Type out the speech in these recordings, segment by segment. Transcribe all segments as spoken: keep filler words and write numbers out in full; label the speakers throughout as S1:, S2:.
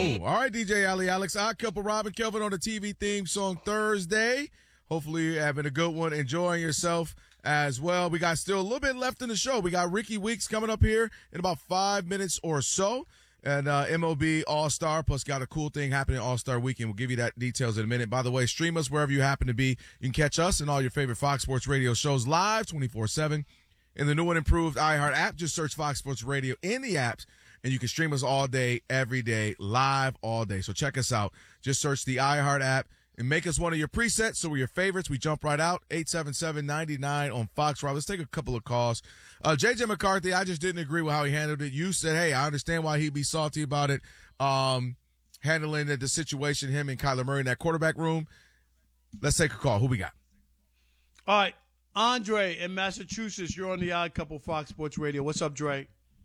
S1: Cool. All right, D J Ali Alex. Odd Couple, Robin Kelvin on the T V theme song Thursday. Hopefully you're having a good one, enjoying yourself as well. We got still a little bit left in the show. We got Ricky Weeks coming up here in about five minutes or so. And uh, M L B All-Star, plus got a cool thing happening All-Star Weekend. We'll give you that details in a minute. By the way, stream us wherever you happen to be. You can catch us and all your favorite Fox Sports Radio shows live twenty-four seven. In the new and improved iHeart app, just search Fox Sports Radio in the apps, and you can stream us all day, every day, live all day. So check us out. Just search the iHeart app and make us one of your presets so we're your favorites. We jump right out, eight seven seven, nine nine on Fox. Rob, let's take a couple of calls. Uh, J J McCarthy, I just didn't agree with how he handled it. You said, hey, I understand why he'd be salty about it, um, handling the, the situation, him and Kyler Murray in that quarterback room. Let's take a call. Who we got?
S2: All right. Andre in Massachusetts, you're on the Odd Couple Fox Sports Radio. What's up, Dre?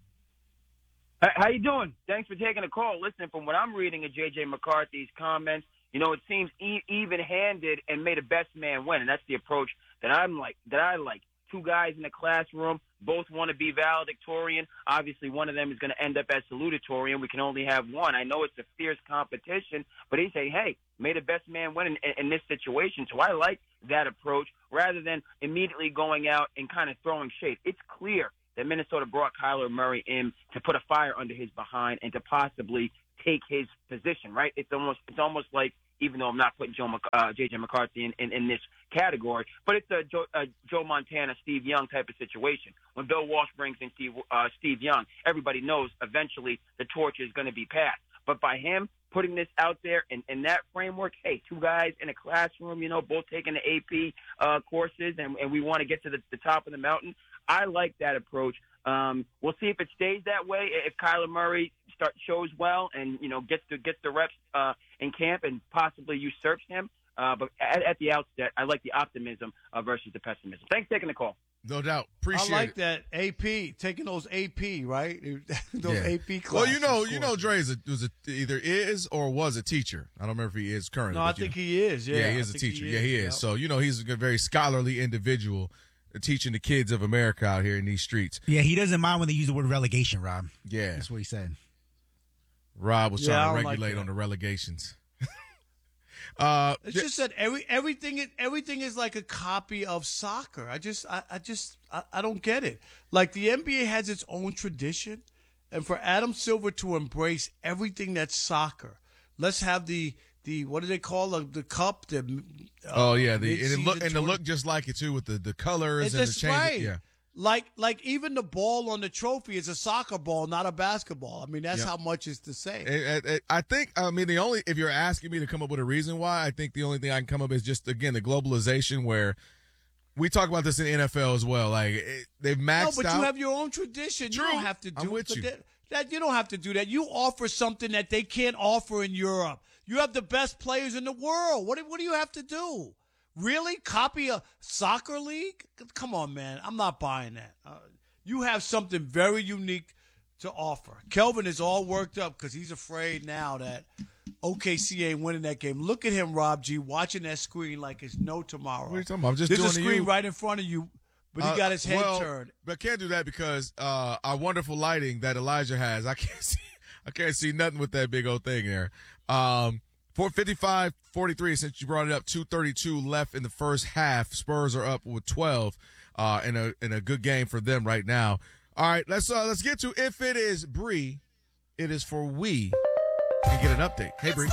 S3: How you doing? Thanks for taking the call. Listen, from what I'm reading of J J McCarthy's comments, you know, it seems e- even-handed and made a best man win, and that's the approach that I'm like. That I like. Two guys in the classroom, both want to be valedictorian. Obviously, one of them is going to end up as salutatorian. We can only have one. I know it's a fierce competition, but he say, hey, may the best man win in, in, in this situation. So I like that approach rather than immediately going out and kind of throwing shade. It's clear that Minnesota brought Kyler Murray in to put a fire under his behind and to possibly take his position, right? It's almost it's almost like, even though I'm not putting Joe, uh, J J McCarthy in, in, in this category, but it's a Joe, a Joe Montana, Steve Young type of situation. When Bill Walsh brings in Steve, uh, Steve Young, everybody knows eventually the torch is going to be passed. But by him putting this out there in, in that framework, hey, two guys in a classroom, you know, both taking the A P uh, courses, and, and we want to get to the, the top of the mountain. I like that approach. Um, we'll see if it stays that way. If Kyler Murray start shows well and, you know, gets the gets the reps uh, in camp and possibly usurps him. Uh, but at, at the outset, I like the optimism uh, versus the pessimism. Thanks for taking the call.
S1: No doubt. Appreciate it.
S2: I like it. That A P, taking those A P, right? those
S1: yeah.
S2: A P classes.
S1: Well, you know, you know, Dre is a, was a, either is or was a teacher. I don't remember if he is currently.
S2: No, I think
S1: know.
S2: he is. Yeah,
S1: yeah he is
S2: I
S1: a teacher.
S2: He
S1: yeah,
S2: is.
S1: he is.
S2: Yep.
S1: So, you know, he's a very scholarly individual uh, teaching the kids of America out here in these streets.
S4: Yeah, he doesn't mind when they use the word relegation, Rob.
S1: Yeah.
S4: That's what he said.
S1: Rob was
S2: yeah,
S1: trying to regulate
S2: like
S1: on the relegations. uh,
S2: it's just that every everything is everything is like a copy of soccer. I just I, I just I, I don't get it. Like the N B A has its own tradition, and for Adam Silver to embrace everything that's soccer, let's have the the what do they call the the cup? The uh,
S1: oh yeah, the and it look and the
S2: tournament.
S1: look just like it too with the the colors
S2: It's
S1: and the
S2: just
S1: change.
S2: right.
S1: Yeah.
S2: Like, like even the ball on the trophy is a soccer ball, not a basketball. I mean, that's
S1: Yep.
S2: how much is to say.
S1: And, and, I think, I mean, the only, if you're asking me to come up with a reason why, I think the only thing I can come up is just, again, the globalization where we talk about this in the N F L as well. Like, it, they've maxed
S2: No, but
S1: out.
S2: you have your own tradition.
S1: True.
S2: You don't have to do
S1: I'm with
S2: but
S1: you.
S2: That, that you don't have to do that. You offer something that they can't offer in Europe. You have the best players in the world. What do, what do you have to do? Really? Copy a soccer league? Come on, man. I'm not buying that. Uh, you have something very unique to offer. Kelvin is all worked up because he's afraid now that O K C ain't winning that game. Look at him, Rob G, watching that screen like it's no tomorrow.
S1: What are you talking about? I'm just
S2: There's
S1: doing
S2: a
S1: to
S2: screen
S1: you.
S2: right in front of you, but he
S1: Uh,
S2: got his head
S1: well,
S2: turned.
S1: But I can't do that because uh, our wonderful lighting that Elijah has, I can't see, I can't see nothing with that big old thing there. Um, four fifty-five forty-three, since you brought it up, two thirty-two left in the first half. Spurs are up with twelve, uh, in a, in a good game for them right now. All right, let's, uh, let's get to If It Is Bree, it is for we, and get an update. Hey, Bree.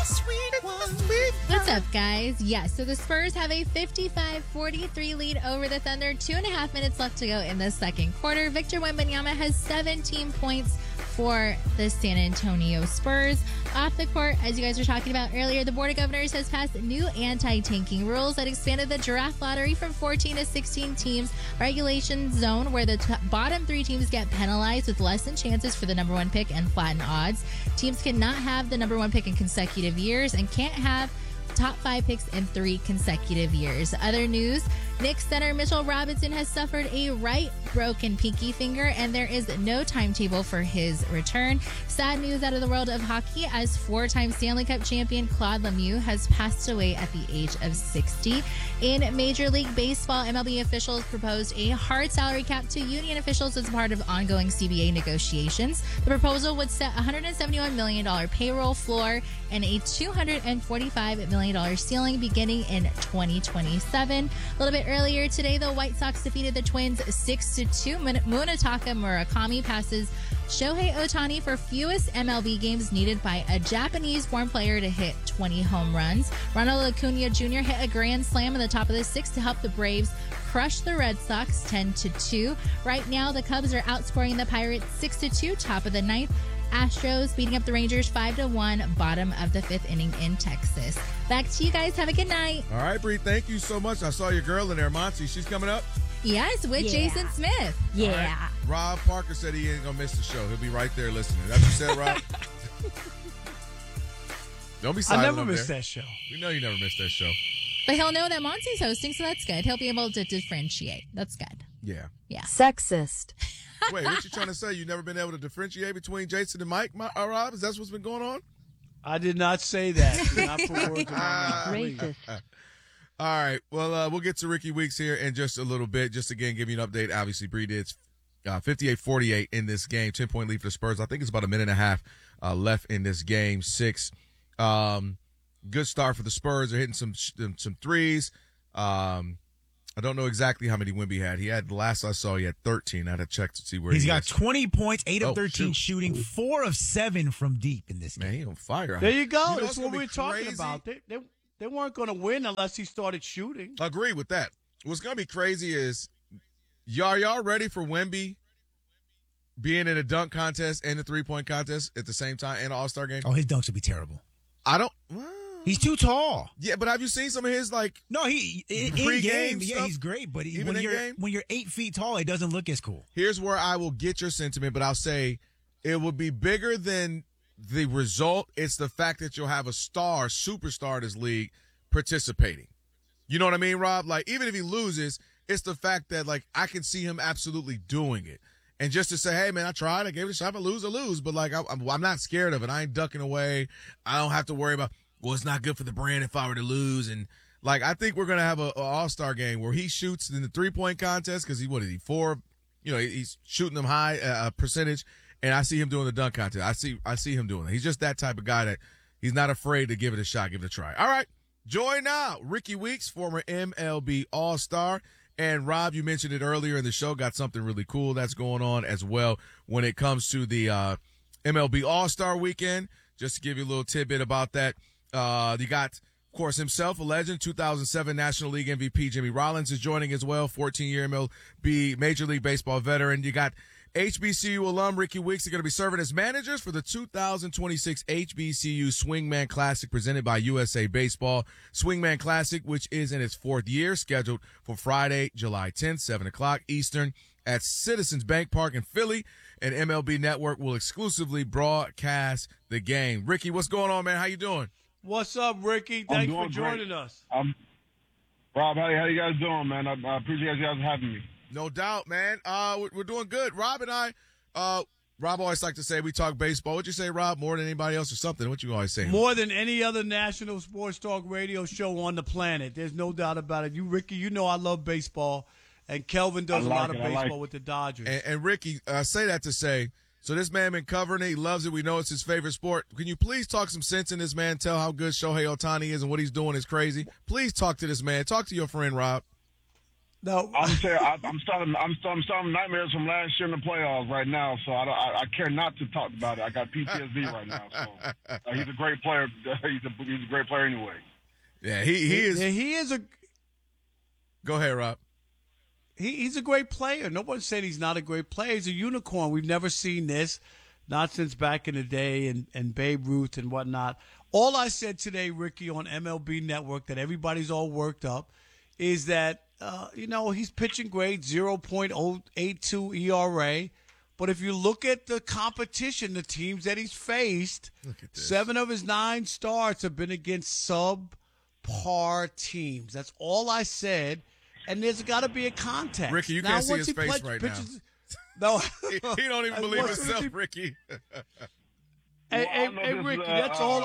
S5: What's up, guys? Yes, so the Spurs have a fifty-five forty-three lead over the Thunder. Two and a half minutes left to go in the second quarter. Victor Wembanyama has seventeen points for the San Antonio Spurs. Off the court, as you guys were talking about earlier, the Board of Governors has passed new anti-tanking rules that expanded the draft lottery from fourteen to sixteen teams. Regulation zone where the t- bottom three teams get penalized with less than chances for the number one pick and flatten odds. Teams cannot have the number one pick in consecutive years and can't have top five picks in three consecutive years. Other news, Knicks center Mitchell Robinson has suffered a right broken pinky finger, and there is no timetable for his return. Sad news out of the world of hockey as four-time Stanley Cup champion Claude Lemieux has passed away at the age of sixty. In Major League Baseball, M L B officials proposed a hard salary cap to union officials as part of ongoing C B A negotiations. The proposal would set a one hundred seventy-one million dollars payroll floor and a two hundred forty-five million dollars ceiling beginning in twenty twenty-seven. A little bit earlier today, the White Sox defeated the Twins six to two. Munetaka Murakami passes Shohei Ohtani for fewest M L B games needed by a Japanese-born player to hit twenty home runs. Ronald Acuna Junior hit a grand slam in the top of the sixth to help the Braves crush the Red Sox ten to two. Right now, the Cubs are outscoring the Pirates six to two, top of the ninth. Astros beating up the Rangers five to one, bottom of the fifth inning in Texas. Back to you guys. Have a good night.
S1: All right, Bree, thank you so much. I saw your girl in there, Monty. She's coming up?
S5: Yes, with
S6: Yeah.
S5: Jason Smith.
S6: Yeah.
S1: All right. Rob Parker said he ain't going to miss the show. He'll be right there listening. That's what you said, Rob? Don't be
S2: I
S1: silent
S2: never
S1: over
S2: missed
S1: there.
S2: that show.
S1: We know you never missed that show.
S5: But he'll know that Monty's hosting, so that's good. He'll be able to differentiate. That's good.
S1: Yeah.
S5: Yeah.
S6: Sexist.
S1: Wait, what you trying to say? You never been able to differentiate between Jason and Mike, my, uh, Rob? Is that what's been going on?
S2: I did not say that. Do not put words in my mouth, please.
S6: Racist.
S1: All right. Well, uh, we'll get to Ricky Weeks here in just a little bit. Just again, give you an update. Obviously, Bree did uh, fifty-eight forty-eight in this game. ten-point lead for the Spurs. I think it's about a minute and a half uh, left in this game. Six. Um, good start for the Spurs. They're hitting some some threes. Um, I don't know exactly how many Wemby had. He had, the last I saw, he had thirteen. I had to check to see where
S4: He's
S1: he
S4: got
S1: was.
S4: twenty points, eight
S1: Oh,
S4: of thirteen
S1: shoot.
S4: shooting, four of seven from deep in this game.
S1: Man, he on fire.
S2: There you go.
S1: know
S2: That's
S1: what's
S2: what
S1: gonna
S2: we
S1: be
S2: were talking
S1: crazy?
S2: about. They, they, they weren't going to win unless he started shooting.
S1: Agree with that. What's going to be crazy is, y'all, y'all ready for Wemby being in a dunk contest and a three-point contest at the same time in an All-Star game?
S4: Oh, his dunks would be terrible.
S1: I don't. Well,
S4: He's too tall.
S1: yeah, but have you seen some of his, like,
S4: No, he in, in
S1: Pre-game
S4: game, yeah,
S1: stuff?
S4: he's great. But he,
S1: Even
S4: when
S1: in
S4: you're
S1: game?
S4: when you're eight feet tall, it doesn't look as cool.
S1: here's where I will get your sentiment, but I'll say it will be bigger than the result. It's the fact that you'll have a star, superstar in this league participating. You know what I mean, Rob? Like, even if he loses, it's the fact that, like, I can see him absolutely doing it. And just to say, hey, man, I tried. I gave it a shot. If I lose, I lose. But, like, I, I'm, I'm not scared of it. I ain't ducking away. I don't have to worry about, well, it's not good for the brand if I were to lose. And, like, I think we're going to have a, a all-star game where he shoots in the three-point contest because he, what is he, four? You know, he's shooting them high uh, percentage. And I see him doing the dunk contest. I see I see him doing it. He's just that type of guy that he's not afraid to give it a shot, give it a try. All right. Join now. Ricky Weeks, former M L B All-Star. And, Rob, you mentioned it earlier in the show, got something really cool that's going on as well when it comes to the uh, M L B All-Star Weekend. Just to give you a little tidbit about that, uh, you got, of course, himself, a legend, two thousand seven National League M V P Jimmy Rollins is joining as well, fourteen-year M L B Major League Baseball veteran. You got H B C U alum Ricky Weeks are going to be serving as managers for the two thousand twenty-six H B C U Swingman Classic presented by U S A Baseball. Swingman Classic, which is in its fourth year, scheduled for Friday, July tenth, seven o'clock Eastern at Citizens Bank Park in Philly. And M L B Network will exclusively broadcast the game. Ricky, what's going on, man? How you doing?
S2: What's up, Ricky?
S7: I'm
S2: Thanks for
S7: doing
S2: joining
S7: great.
S2: us.
S7: Um, Rob, how, how you guys doing, man? I, I appreciate you guys having me.
S1: No doubt, man. Uh, we're, we're doing good. Rob and I, uh, Rob always like to say we talk baseball. What'd you say, Rob? More than anybody else or something? What you always say?
S2: More than any other national sports talk radio show on the planet. There's no doubt about it. You, Ricky, you know I love baseball, and Kelvin does
S7: I
S2: a
S7: like
S2: lot of
S7: it. I like
S2: baseball
S7: it.
S2: with the Dodgers.
S1: And, and Ricky, uh, say that to say, so this man been covering it. He loves it. We know it's his favorite sport. Can you please talk some sense in this man? Tell how good Shohei Ohtani is and what he's doing is crazy. Please talk to this man. Talk to your friend, Rob.
S2: no,
S7: I'm saying I, I'm starting. I'm, I'm starting nightmares from last year in the playoffs right now. So I, don't, I, I care not to talk about it. I got P T S D right now. So uh, he's a great player. He's a he's a great player anyway.
S1: Yeah, he he is.
S2: Yeah, he is a
S1: Go ahead, Rob.
S2: he, he's a great player. Nobody's saying he's not a great player. He's a unicorn. We've never seen this, not since back in the day and, and Babe Ruth and whatnot. All I said today, Ricky, on M L B Network, that everybody's all worked up, is that, uh, you know, he's pitching great, zero point oh eight two E R A. But if you look at the competition, the teams that he's faced,
S1: Look at this.
S2: seven of his nine starts have been against subpar teams. That's all I said. and there's got to be a context.
S1: Ricky, you
S2: now,
S1: can't see
S2: once
S1: his
S2: he
S1: face
S2: pledged
S1: right
S2: pitches, now.
S1: he, he don't even
S2: And
S1: believe
S2: once
S1: himself,
S2: he-
S1: Ricky.
S2: Hey,
S7: Well, I
S2: hey,
S7: know
S2: hey,
S7: this,
S2: Ricky,
S7: uh,
S2: that's all.
S7: uh,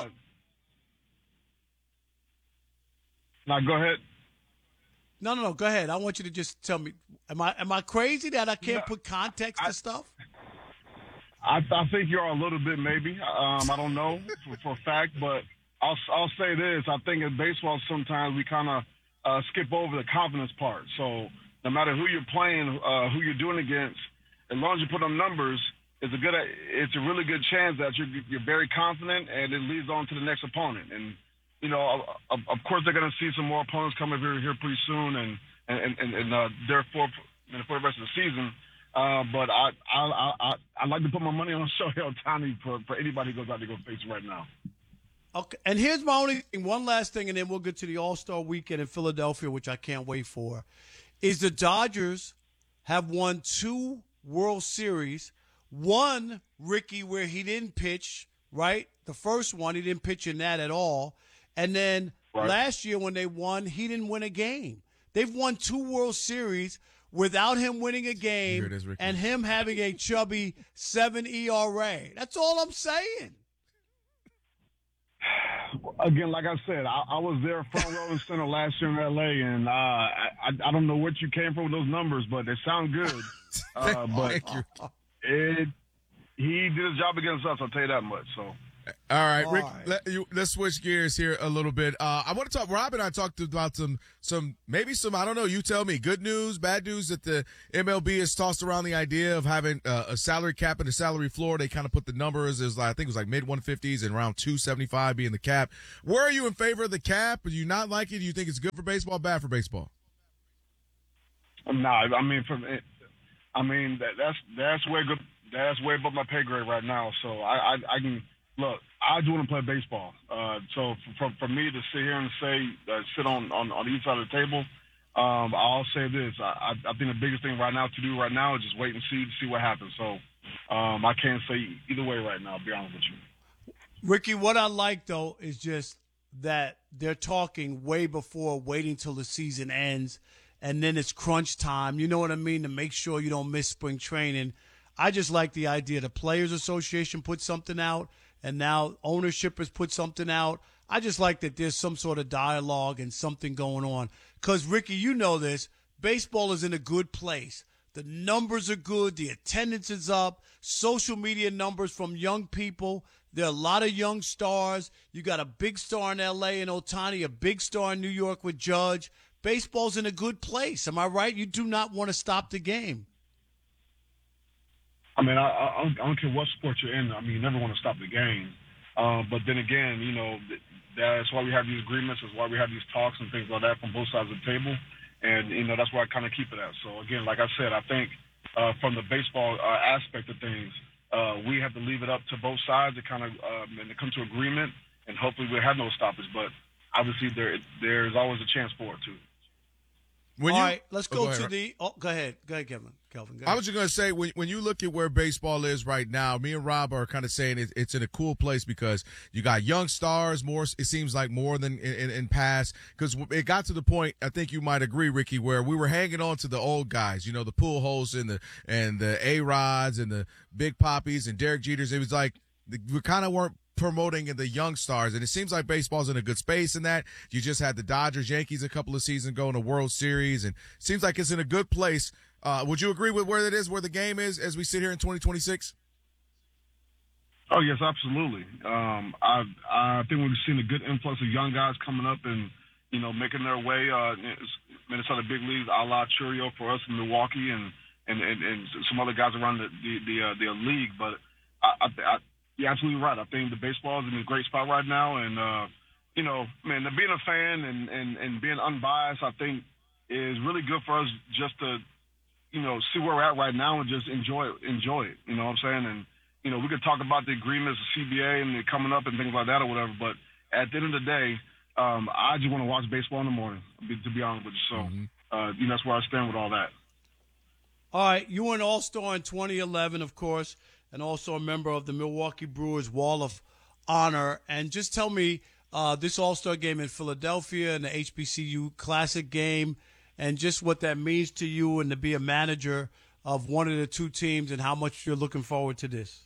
S7: Now, go ahead.
S2: No, no, no. Go ahead. I want you to just tell me. Am I am I crazy that I can't
S7: No,
S2: put context
S7: I-
S2: to stuff?
S7: I, I think you are a little bit, maybe. Um, I don't know for, for a fact, but I'll I'll say this. I think in baseball sometimes we kind of uh, skip over the confidence part. So no matter who you're playing, uh, who you're doing against, as long as you put up numbers, it's a good. It's a really good chance that you're you're very confident, and it leads on to the next opponent. And you know, of, of course, they're going to see some more opponents coming here here pretty soon, and and and, and uh, therefore for the rest of the season. Uh, but I, I, I, I, I like to put my money on Shohei Ohtani for, for anybody who goes out to go face right now.
S2: Okay. And here's my only thing. One last thing, and then we'll get to the All-Star Weekend in Philadelphia, which I can't wait for. Is the Dodgers have won two World Series. One, Ricky, where he didn't pitch, right? The first one, he didn't pitch in that at all. And then
S7: Right.
S2: last year when they won, he didn't win a game. They've won two World Series without him winning a game
S1: Here it is, Ricky.
S2: and him having a chubby seven E R A. That's all I'm saying.
S7: Again, like I said, I, I was there front row and center last year in L A, and uh, I, I don't know what you came from with those numbers, but they sound good. Uh, but
S1: Thank you.
S7: it, he did his job against us, I'll tell you that much. So.
S1: All right,
S2: All
S1: Rick.
S2: right.
S1: Let, you, let's switch gears here a little bit. Uh, I want to talk. Rob and I talked about some, some maybe some. I don't know. You tell me. Good news, bad news that the M L B has tossed around the idea of having uh, a salary cap and a salary floor. They kind of put the numbers as like, I think it was like mid one fifties and around two seventy five being the cap. Where are you in favor of the cap? Do you not like it? Do you think it's good for baseball, bad for baseball?
S7: No, I mean, from I mean that, that's that's way good. That's way above my pay grade right now. So I I, I can. Look, I do want to play baseball. Uh, so for, for me to sit here and say, uh, sit on, on, on each side of the table, um, I'll say this. I, I think the biggest thing right now to do right now is just wait and see see what happens. So um, I can't say either way right now, I'll be honest with you.
S2: Ricky, what I like, though, is just that they're talking way before waiting till the season ends, and then it's crunch time. You know what I mean? To make sure you don't miss spring training. I just like the idea. The Players Association put something out, and now ownership has put something out. I just like that there's some sort of dialogue and something going on. Because, Ricky, you know this. Baseball is in a good place. The numbers are good. The attendance is up. Social media numbers from young people. There are a lot of young stars. You got a big star in L A in Ohtani, a big star in New York with Judge. Baseball's in a good place. Am I right? You do not want to stop the game.
S7: I mean, I, I, I don't care what sport you're in. I mean, you never want to stop the game. Uh, but then again, you know, that's why we have these agreements. That's why we have these talks and things like that from both sides of the table. And, you know, that's where I kind of keep it at. So, again, like I said, I think uh, from the baseball uh, aspect of things, uh, we have to leave it up to both sides to kind of um, and to come to agreement, and hopefully we'll have no stoppage. But obviously there there's always a chance for it, too.
S1: When
S2: All
S1: you,
S2: right, let's
S1: oh,
S2: go,
S1: go
S2: to
S1: ahead.
S2: the – oh, go ahead. Go ahead, Kevin. Kelvin, go
S1: I
S2: ahead.
S1: was just going to say, when when you look at where baseball is right now, me and Rob are kind of saying it, it's in a cool place because you got young stars, more, it seems like more than in, in, in past, because it got to the point, I think you might agree, Ricky, where we were hanging on to the old guys, you know, the Pujols and the, and the A-Rods and the Big Poppies and Derek Jeters. It was like, we kind of weren't promoting the young stars, and it seems like baseball's in a good space in that. You just had the Dodgers, Yankees a couple of seasons ago in the World Series, and it seems like it's in a good place. Uh, would you agree with where it is, where the game is as we sit here in twenty twenty-six?
S7: Oh, yes, absolutely. Um, I I think we've seen a good influx of young guys coming up and, you know, making their way. Uh, Minnesota big leagues, a la Churio for us in Milwaukee, and and, and, and some other guys around the the the, uh, the league. But I, I, I, you're absolutely right. I think the baseball is in a great spot right now, and uh, you know, man, being a fan and, and, and being unbiased, I think is really good for us just to, you know, see where we're at right now and just enjoy it, enjoy it. You know what I'm saying? And you know, we could talk about the agreements, the C B A, and the coming up and things like that or whatever. But at the end of the day, um, I just want to watch baseball in the morning, to be honest with you. So,
S1: Mm-hmm.
S7: uh, you know, that's where I stand with all that.
S2: All right, you were an All-Star in twenty eleven, of course, and also a member of the Milwaukee Brewers Wall of Honor. And just tell me, uh, this All-Star game in Philadelphia and the H B C U Classic game, and just what that means to you and to be a manager of one of the two teams and how much you're looking forward to this.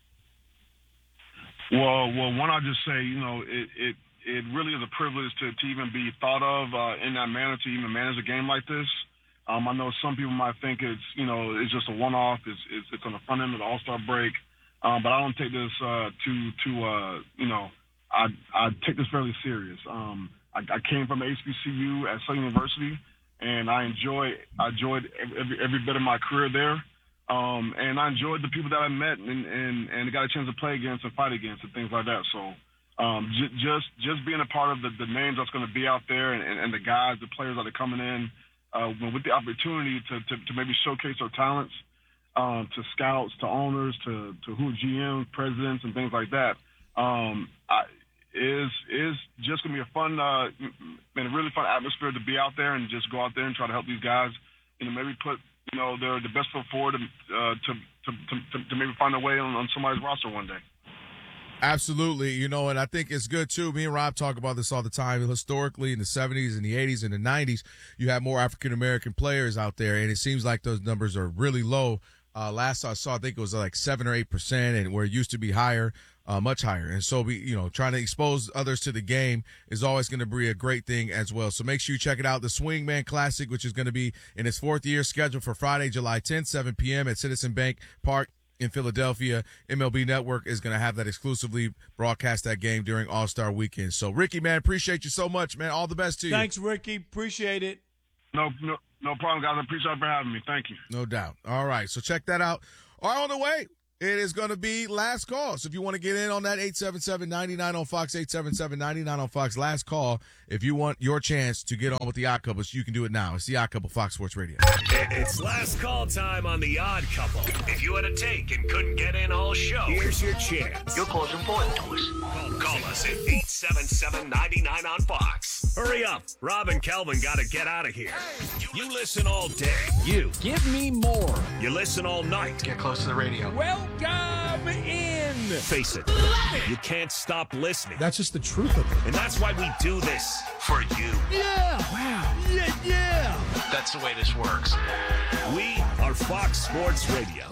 S7: Well, well, one, I'll just say, you know, it it, it really is a privilege to, to even be thought of uh, in that manner, to even manage a game like this. Um, I know some people might think it's, you know, it's just a one-off. It's it's, it's on the front end of the All-Star break. Um, but I don't take this uh, to, to uh, you know, I, I take this fairly serious. Um, I, I came from H B C U at Southern University, and I enjoy I enjoyed every, every bit of my career there. Um, and I enjoyed the people that I met and, and, and got a chance to play against and fight against and things like that. So um, j- just just being a part of the, the names that's going to be out there and, and, and the guys, the players that are coming in uh, with the opportunity to, to, to maybe showcase their talents um, to scouts, to owners, to, to who G Ms, presidents, and things like that, um, I, is is just going to be a fun uh, and a really fun atmosphere to be out there and just go out there and try to help these guys, you know, maybe put you know, they're the best foot forward to, uh, to, to, to, to maybe find a way on, on somebody's roster one day.
S1: Absolutely. You know, and I think it's good, too. Me and Rob talk about this all the time. Historically, in the seventies and the eighties and the nineties, you have more African-American players out there, and it seems like those numbers are really low. Uh, last I saw, I think it was like seven or eight percent, and where it used to be higher, uh, much higher. And so, we, you know, trying to expose others to the game is always going to be a great thing as well. So make sure you check it out, the Swingman Classic, which is going to be in its fourth year, scheduled for Friday, July tenth, seven p.m. at Citizen Bank Park in Philadelphia. M L B Network is going to have that exclusively broadcast that game during All-Star Weekend. So, Ricky, man, appreciate you so much, man. All the best to you.
S2: Thanks, Ricky. Appreciate it.
S7: No, no, no problem, guys. I appreciate you for having me. Thank you.
S1: No doubt. All right, so check that out. All right, on the way, it is going to be Last Call. So if you want to get in on that, eight seven seven, nine nine on Fox, eight seven seven, nine nine on Fox, Last Call. If you want your chance to get on with the Odd Couple, you can do it now. It's the Odd Couple, Fox Sports Radio.
S6: It's Last Call time on the Odd Couple. If you had a take and couldn't get in all show, here's your chance.
S8: Your call's important to us.
S6: Call us at eight seven seven, nine nine on Fox. Hurry up. Rob and Kelvin got to get out of here. You listen all day. You.
S9: Give me more.
S6: You listen all night.
S8: Get close to the radio.
S9: Welcome in.
S6: Face it. You can't stop listening.
S9: That's just the truth of it.
S6: And that's why we do this for you.
S9: Yeah. Wow. Yeah, yeah.
S8: That's the way this works.
S6: We are Fox Sports Radio.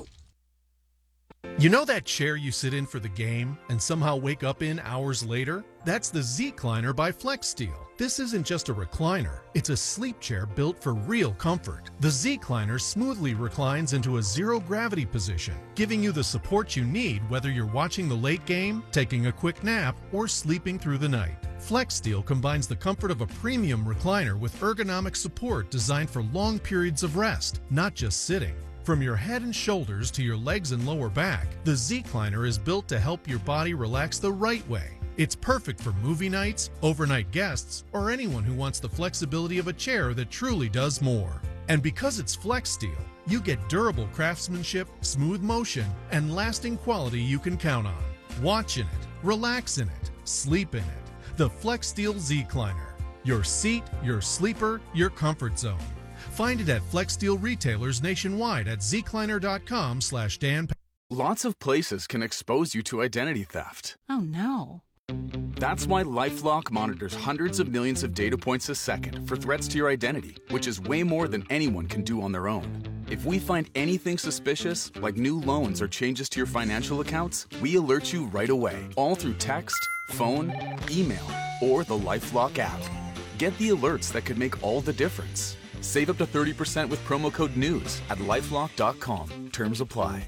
S10: You know that chair you sit in for the game and somehow wake up in hours later? That's the Z-Cliner by FlexSteel. This isn't just a recliner. It's a sleep chair built for real comfort. The Z-Cliner smoothly reclines into a zero-gravity position, giving you the support you need whether you're watching the late game, taking a quick nap, or sleeping through the night. FlexSteel combines the comfort of a premium recliner with ergonomic support designed for long periods of rest, not just sitting. From your head and shoulders to your legs and lower back, the Z-Cliner is built to help your body relax the right way. It's perfect for movie nights, overnight guests, or anyone who wants the flexibility of a chair that truly does more. And because it's FlexSteel, you get durable craftsmanship, smooth motion, and lasting quality you can count on. Watch in it, relax in it, sleep in it. The FlexSteel Z-Cliner. Your seat, your sleeper, your comfort zone. Find it at FlexSteel retailers nationwide at zcliner.com slash Dan.
S11: Lots of places can expose you to identity theft.
S12: Oh, no.
S11: That's why LifeLock monitors hundreds of millions of data points a second for threats to your identity, which is way more than anyone can do on their own. If we find anything suspicious, like new loans or changes to your financial accounts, we alert you right away, all through text, phone, email, or the LifeLock app. Get the alerts that could make all the difference. Save up to thirty percent with promo code NEWS at lifelock dot com. Terms apply.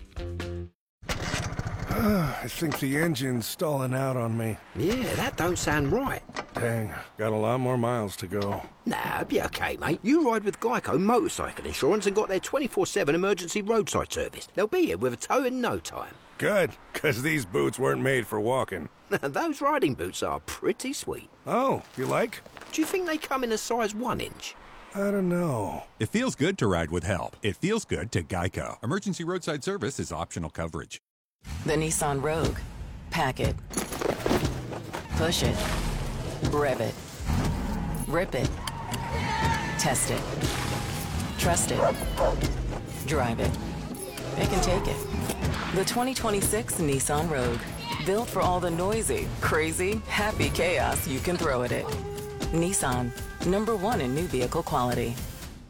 S13: I think the engine's stalling out on me.
S14: Yeah, that don't sound right.
S13: Dang, got a lot more miles to go.
S14: Nah, be okay, mate. You ride with Geico Motorcycle Insurance and got their twenty-four seven emergency roadside service. They'll be here with a tow in no time.
S13: Good, because these boots weren't made for walking.
S14: Those riding boots are pretty sweet.
S13: Oh, you like?
S14: Do you think they come in a size one inch?
S13: I don't know.
S15: It feels good to ride with help. It feels good to Geico. Emergency roadside service is optional coverage.
S16: The Nissan Rogue. Pack it. Push it. Rev it. Rip it. Test it. Trust it. Drive it. It can take it. The twenty twenty-six Nissan Rogue. Built for all the noisy, crazy, happy chaos you can throw at it. Nissan. Number one in new vehicle quality.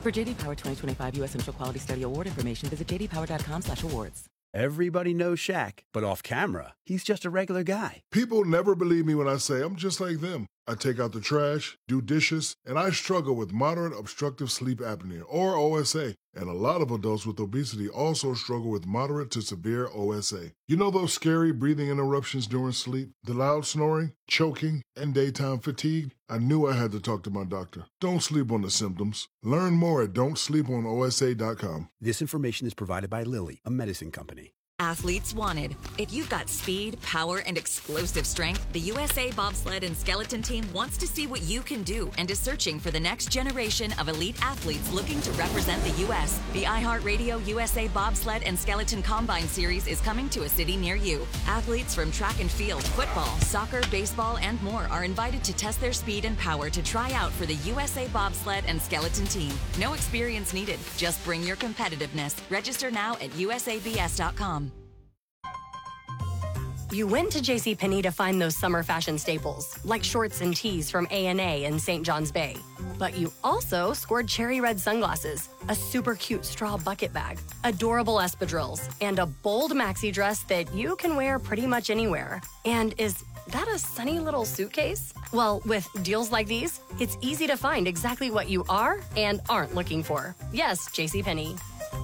S16: For J D Power twenty twenty-five U S Central Quality Study Award information, visit j d power dot com slash awards.
S12: Everybody knows Shaq, but off camera, he's just a regular guy.
S17: People never believe me when I say I'm just like them. I take out the trash, do dishes, and I struggle with moderate obstructive sleep apnea, or O S A. And a lot of adults with obesity also struggle with moderate to severe O S A. You know those scary breathing interruptions during sleep, the loud snoring, choking, and daytime fatigue? I knew I had to talk to my doctor. Don't sleep on the symptoms. Learn more at don't sleep on O S A dot com.
S12: This information is provided by Lilly, a medicine company.
S18: Athletes wanted. If you've got speed, power, and explosive strength, the U S A Bobsled and Skeleton Team wants to see what you can do and is searching for the next generation of elite athletes looking to represent the U S. The iHeartRadio U S A Bobsled and Skeleton Combine Series is coming to a city near you. Athletes from track and field, football, soccer, baseball, and more are invited to test their speed and power to try out for the U S A Bobsled and Skeleton Team. No experience needed. Just bring your competitiveness. Register now at U S A B S dot com.
S19: You went to JCPenney to find those summer fashion staples, like shorts and tees from A and A in Saint John's Bay. But you also scored cherry red sunglasses, a super cute straw bucket bag, adorable espadrilles, and a bold maxi dress that you can wear pretty much anywhere. And is that a sunny little suitcase? Well, with deals like these, it's easy to find exactly what you are and aren't looking for. Yes, JCPenney.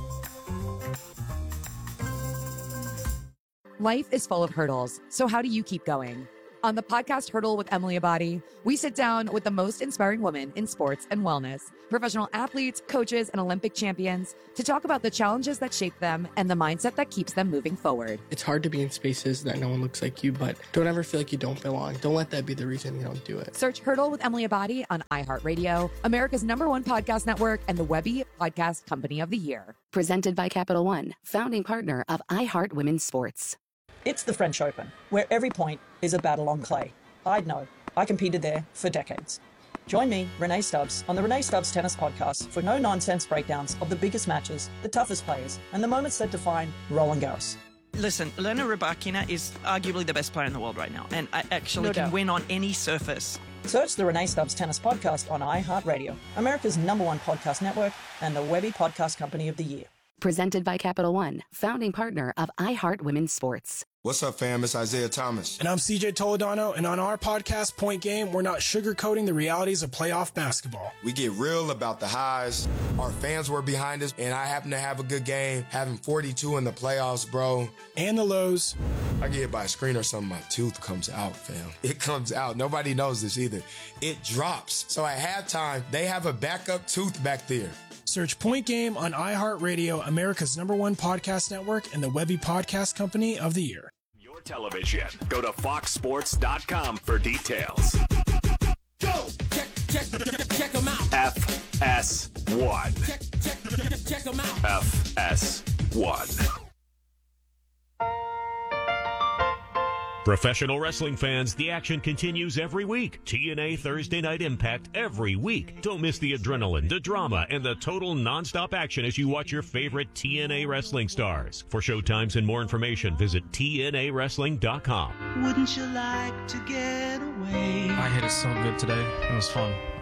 S20: Life is full of hurdles, so how do you keep going? On the podcast Hurdle with Emily Abadi, we sit down with the most inspiring women in sports and wellness, professional athletes, coaches, and Olympic champions to talk about the challenges that shape them and the mindset that keeps them moving forward.
S21: It's hard to be in spaces that no one looks like you, but don't ever feel like you don't belong. Don't let that be the reason you don't do it.
S20: Search Hurdle with Emily Abadi on iHeartRadio, America's number one podcast network, and the Webby Podcast Company of the Year.
S16: Presented by Capital One, founding partner of iHeart Women's Sports.
S22: It's the French Open, where every point is a battle on clay. I'd know. I competed there for decades. Join me, Renee Stubbs, on the Renee Stubbs Tennis Podcast for no-nonsense breakdowns of the biggest matches, the toughest players, and the moments that define Roland Garros.
S23: Listen, Elena Rybakina is arguably the best player in the world right now, and I actually
S22: No
S23: can
S22: doubt.
S23: win on any surface.
S22: Search the Renee Stubbs Tennis Podcast on iHeartRadio, America's number one podcast network, and the Webby Podcast Company of the Year.
S16: Presented by Capital One, founding partner of iHeart Women's Sports.
S24: What's up, fam? It's Isaiah Thomas.
S25: And I'm C J Toledano, and on our podcast, Point Game, we're not sugarcoating the realities of playoff basketball.
S24: We get real about the highs. Our fans were behind us, and I happen to have a good game, having forty-two in the playoffs, bro.
S25: And the lows.
S24: I get hit by a screen or something, my tooth comes out, fam. It comes out. Nobody knows this either. It drops. So at halftime, they have a backup tooth back there.
S25: Search Point Game on iHeartRadio, America's number one podcast network, and the Webby Podcast Company of the Year.
S6: Your television. Go to fox sports dot com for details.
S9: Go! Check, check, check, check them out.
S6: F S one.
S9: Check, check, check, check them out.
S6: F S one. Professional wrestling fans, the action continues every week. T N A Thursday Night Impact every week. Don't miss the adrenaline, the drama, and the total nonstop action as you watch your favorite T N A wrestling stars. For showtimes and more information, visit T N A wrestling dot com.
S26: Wouldn't you like to get away?
S27: I hit it so good today. It was fun.